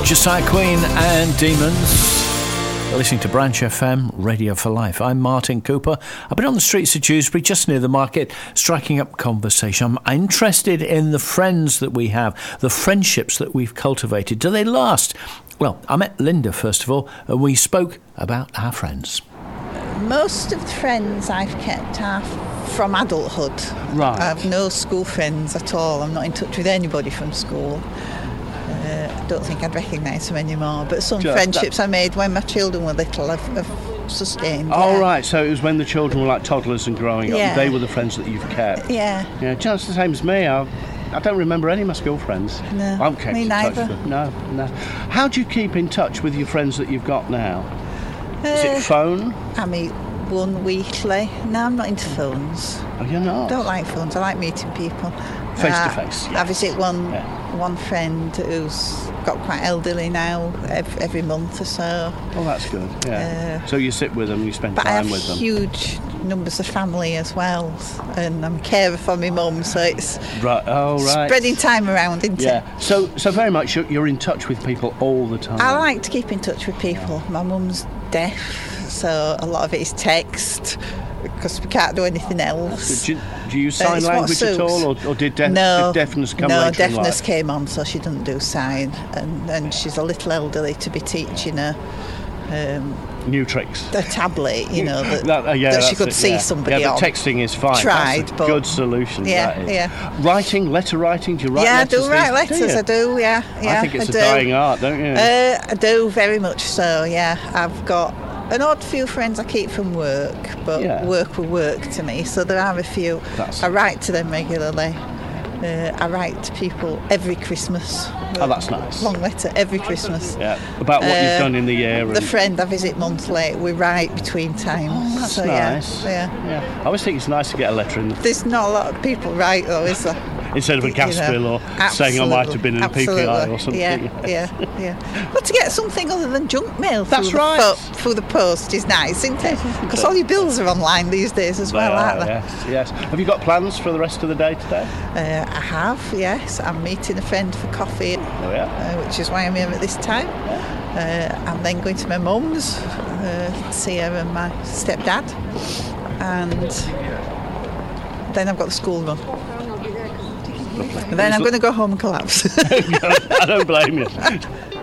Josiah Queen and Demons. You're listening to Branch FM, Radio for Life. I'm Martin Cooper. I've been on the streets of Dewsbury, just near the market, striking up conversation. I'm interested in the friends that we have, the friendships that we've cultivated. Do they last? Well, I met Linda, first of all, and we spoke about our friends. Most of the friends I've kept are from adulthood. Right. I have no school friends at all. I'm not in touch with anybody from school. I don't think I'd recognise them anymore. But some friendships I made when my children were little I've sustained. Oh, yeah. right. So it was when the children were like toddlers and growing up. Yeah. They were the friends that you've kept. Yeah. Yeah, just the same as me. I don't remember any of my school friends. No, I haven't kept me in neither. touch with them. No. How do you keep in touch with your friends that you've got now? Is it phone? I meet one weekly. No, I'm not into phones. Oh, you're not? I don't like phones. I like meeting people. Face to face. I visit one friend who's got quite elderly now every month or so. Oh, that's good. Yeah. So you sit with them, you spend But I time have with them. huge numbers of family as well, and I'm a carer for my mum, so it's Right. Oh, right. spreading time around, isn't it? Yeah. So very much you're in touch with people all the time. I like to keep in touch with people. My mum's deaf, so a lot of it is text because we can't do anything else. Do you use sign It's what language at suits. all, or did No, deafness come no, later in deafness life? came on, so she doesn't do sign, and she's a little elderly to be teaching her New tricks. the tablet, that that's she could it, see yeah. somebody yeah, on. but texting is fine. Tried, That's a but good solution. yeah, that is. yeah. Letter writing. Do you write Yeah, I letters? do write Do letters. you? I do. Yeah, I think it's a do. dying art, don't you? I do very much so. Yeah, I've got an odd few friends I keep from work, but Yeah. work will work to me. So there are a few. I write to them regularly. I write to people every Christmas. Oh, that's nice. Long letter every Christmas. Yeah, about what you've done in the year. The friend I visit monthly, we write between times. Oh, that's so, nice. Yeah. I always think it's nice to get a letter in There's not a lot of people write though, is there? instead of a gas bill or saying I might have been in a PPI or something. Yeah. But to get something other than junk mail That's through, right. through the post is nice, isn't it? Because all your bills are online these days as well, aren't they? Yes. Have you got plans for the rest of the day today? I have, yes. I'm meeting a friend for coffee, Oh, yeah. which is why I'm here at this time. I'm then going to my mum's to see her and my stepdad. And then I've got the school run. And then I'm going to go home and collapse. I don't blame you.